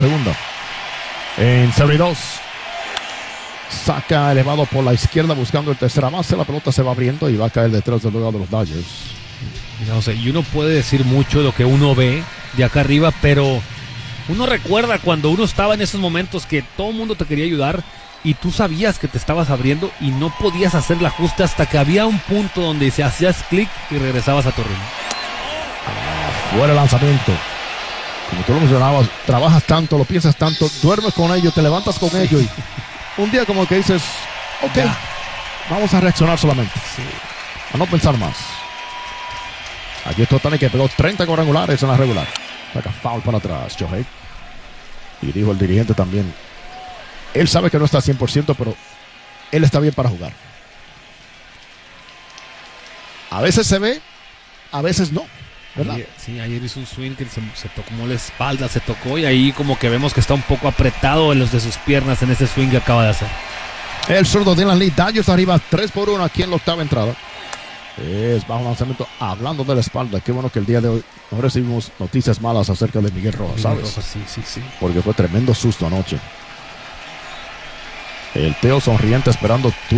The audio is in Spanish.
segunda. En 0-2. Saca elevado por la izquierda buscando el tercera base. La pelota se va abriendo y va a caer detrás del lugar de los Dodgers. No sé, y uno puede decir mucho de lo que uno ve de acá arriba, pero uno recuerda cuando uno estaba en esos momentos que todo el mundo te quería ayudar y tú sabías que te estabas abriendo y no podías hacer el ajuste hasta que había un punto donde se hacías clic y regresabas a tu ritmo. Fuera el lanzamiento. Como tú lo mencionabas, trabajas tanto, lo piensas tanto, duermes con ello, te levantas con ello y un día como que dices, ok, Ya. vamos a reaccionar solamente. Sí. A no pensar más. Aquí es Otani que pegó 30 cuadrangulares en la regular. Saca foul para atrás, Shohei. Y dijo el dirigente también. Él sabe que no está 100%, pero él está bien para jugar. A veces se ve, a veces no, ¿verdad? Ayer hizo un swing que se tocó la espalda, se tocó y ahí como que vemos que está un poco apretado en los de sus piernas en ese swing que acaba de hacer. El zurdo Dylan Lee, Dodgers arriba 3-1 aquí en la octava entrada. Es bajo lanzamiento, hablando de la espalda. Qué bueno que el día de hoy no recibimos noticias malas acerca de Miguel Rojas, ¿sabes? Sí. Porque fue tremendo susto anoche. El Teo sonriente esperando tu